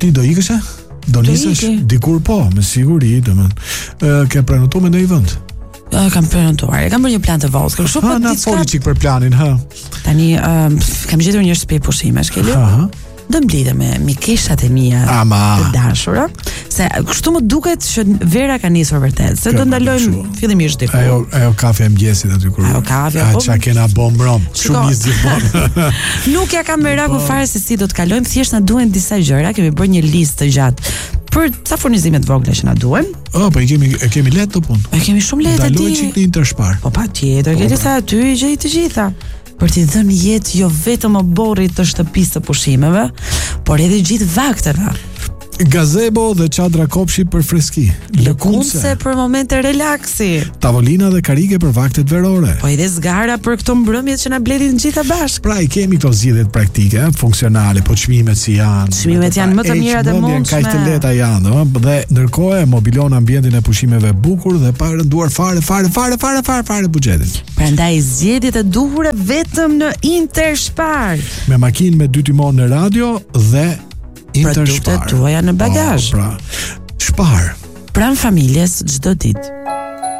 Ti do ikësh? Do nisesh dikur po, me siguri, domethënë. Ke prenotuar në ndonjë vend? Kam prenotuar. Kam bërë një plan të vogël, kështu po diçka. Foli çik për planin, ha. Tani kam gjetur një shtëpi pushimesh, Keli. Do mblidhem me mikeshat e mia të dashura, se kështu më duket që vera ka nisur vërtet, se do ndalojmë fillimisht diku. Ajo kafe e mëngjesit aty kur. Ajo kafe. Çka kena bombrom, shumë nis gjithmonë. Nuk ja kam merakun fare se si do të kalojmë, thjesht na duhen disa gjëra, kemi bërë një listë të gjatë për sa furnizime të vogla që na duhen. Po e kemi lehtë të punë. E kemi shumë lehtë aty. Daloj çik në Interspar. Po patjetër, Keli, sa aty i gjej të gjitha. Për t'i dhënë jetë jo vetëm oborrit të shtëpisë të pushimeve, por edhe gjithë vakteve. Gazebo dhe çadra kopshi për freski. Lëkundse për momente relaksi. Tavolina dhe karike për vaktet verore. Po edhe zgara për këto mbrëmjet që na mbledhin gjitha bashkë. Pra i kemi këto zgjidhjet praktike, funksionale, po çmimet si janë. Çmimet janë më të mira të mundshme. Kaq të lehta janë, dhe ndërkohë mobilon ambientin e pushimeve bukur dhe pa rënduar fare buxhetin. Prandaj zgjedhjet e duhura vetëm në Interspar. Me makinë me 2 timon në radio dhe Interspar. Produktet tuaja në bagazh. Pra, Spar. Pranë familjes çdo ditë.